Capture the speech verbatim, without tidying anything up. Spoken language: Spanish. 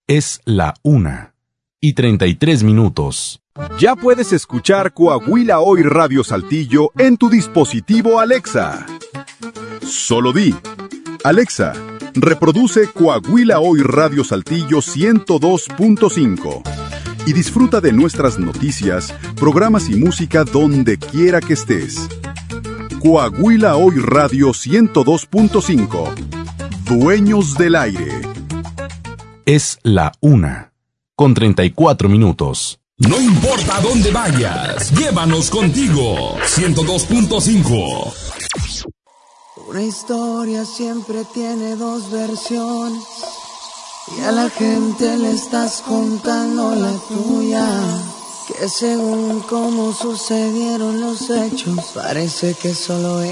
Es la una y treinta y tres minutos. Ya puedes escuchar Coahuila Hoy Radio Saltillo en tu dispositivo Alexa. Solo di: Alexa, reproduce Coahuila Hoy Radio Saltillo ciento dos punto cinco y disfruta de nuestras noticias, programas y música donde quiera que estés. Coahuila Hoy Radio ciento dos punto cinco. Dueños del aire. Es la una con treinta y cuatro minutos. No importa dónde vayas, llévanos contigo. ciento dos punto cinco. Una historia siempre tiene dos versiones y a la gente le estás contando la tuya. Que según cómo sucedieron los hechos, parece que solo